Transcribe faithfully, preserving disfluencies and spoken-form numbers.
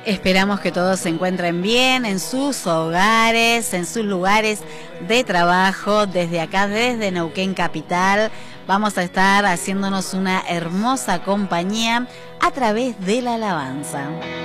Esperamos que todos se encuentren bien en sus hogares, en sus lugares de trabajo. Desde acá, desde Neuquén Capital, vamos a estar haciéndonos una hermosa compañía a través de la alabanza.